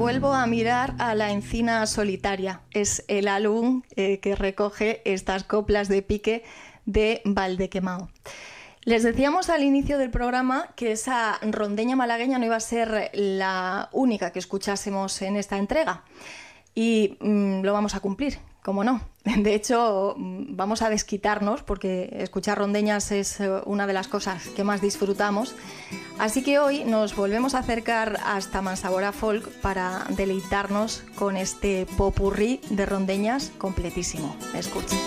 vuelvo a mirar a la encina solitaria. Es el álbum que recoge estas coplas de pique de Valdequemao. Les decíamos al inicio del programa que esa rondeña malagueña no iba a ser la única que escuchásemos en esta entrega. Y lo vamos a cumplir, cómo no. De hecho, vamos a desquitarnos porque escuchar rondeñas es una de las cosas que más disfrutamos. Así que hoy nos volvemos a acercar hasta Mansabora Folk para deleitarnos con este popurrí de rondeñas completísimo. Escucha.